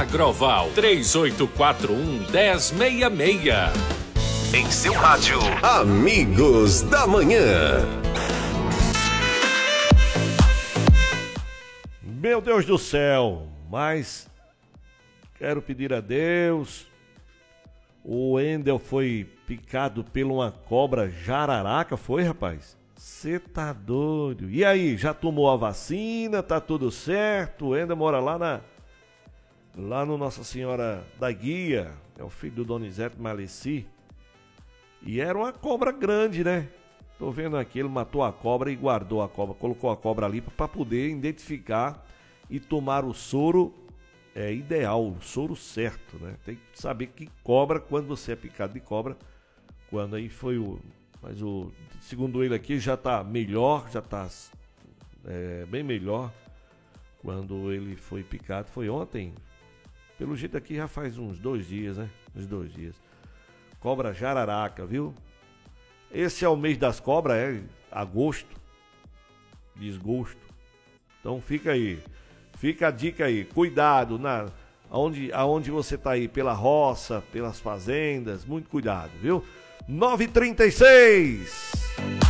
Agroval 3841-1066. Em seu rádio, Amigos da Manhã. Meu Deus do céu, mas quero pedir a Deus. O Wendel foi picado por uma cobra jararaca, foi, rapaz? Você tá doido. E aí, já tomou a vacina? Tá tudo certo? O Wendel mora lá no Nossa Senhora da Guia. É o filho do Donizete Maleci. E era uma cobra grande, né? Tô vendo aqui, ele matou a cobra e guardou a cobra. Colocou a cobra ali para poder identificar e tomar o soro ideal, o soro certo, né? Tem que saber que cobra, quando você é picado de cobra, quando aí foi mas segundo ele aqui já tá melhor, já tá bem melhor. Quando ele foi picado, foi ontem. Pelo jeito aqui já faz uns 2 dias, né? Uns 2 dias. Cobra jararaca, viu? Esse é o mês das cobras, agosto. Desgosto. Então fica aí. Fica a dica aí. Cuidado aonde você tá aí, pela roça, pelas fazendas. Muito cuidado, viu? 9h36.